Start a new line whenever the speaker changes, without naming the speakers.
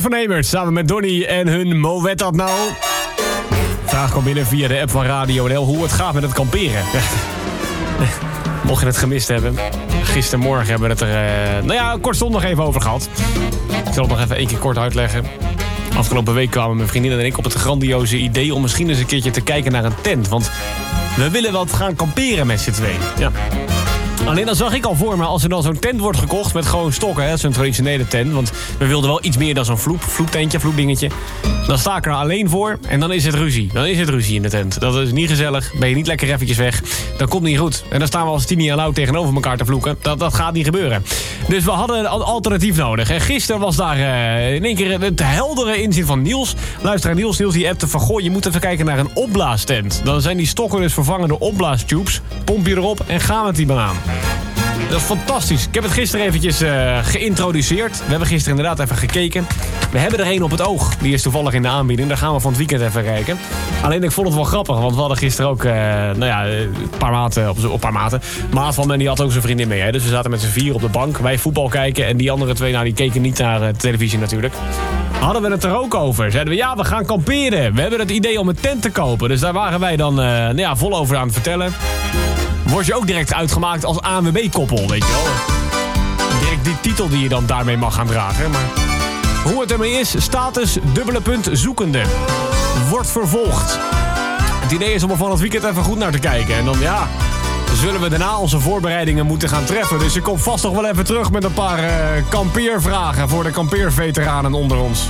Voornemers samen met Donny en hun Moet dat nou? Vraag kwam binnen via de app van Radio NL hoe het gaat met het kamperen. Mocht je het gemist hebben. Gistermorgen hebben we het er kortstondig even over gehad. Ik zal het nog even 1 keer kort uitleggen. Afgelopen week kwamen mijn vriendin en ik op het grandioze idee om misschien eens een keertje te kijken naar een tent. Want we willen wat gaan kamperen met z'n tweeën. Ja. Alleen dan zag ik al voor me, als er dan zo'n tent wordt gekocht met gewoon stokken, hè, zo'n traditionele tent. Want we wilden wel iets meer dan zo'n vloepdingetje. Dan sta ik er alleen voor en dan is het ruzie. Dan is het ruzie in de tent. Dat is niet gezellig. Ben je niet lekker eventjes weg. Dat komt niet goed. En dan staan we als 10 jaar oud tegenover elkaar te vloeken. Dat gaat niet gebeuren. Dus we hadden een alternatief nodig. En gisteren was daar in één keer het heldere inzien van Niels. Luisteraar Niels die appte van, goh, je moet even kijken naar een opblaastent. Dan zijn die stokken dus vervangen door opblaastubes. Pomp je erop en gaan met die banaan. Dat is fantastisch. Ik heb het gisteren eventjes geïntroduceerd. We hebben gisteren inderdaad even gekeken. We hebben er één op het oog. Die is toevallig in de aanbieding. Daar gaan we van het weekend even kijken. Alleen ik vond het wel grappig. Want we hadden gisteren ook een paar maten. Maat van me die had ook zijn vriendin mee. Hè? Dus we zaten met z'n 4 op de bank. Wij voetbal kijken. En die andere 2 die keken niet naar televisie natuurlijk. Hadden we het er ook over. Zeiden we, ja, we gaan kamperen. We hebben het idee om een tent te kopen. Dus daar waren wij dan vol over aan het vertellen. Word je ook direct uitgemaakt als ANWB-koppel, weet je wel. Direct die titel die je dan daarmee mag gaan dragen. Maar hoe het ermee is, status zoekende. Wordt vervolgd. Het idee is om er van het weekend even goed naar te kijken. En dan zullen we daarna onze voorbereidingen moeten gaan treffen. Dus ik kom vast nog wel even terug met een paar kampeervragen voor de kampeerveteranen onder ons.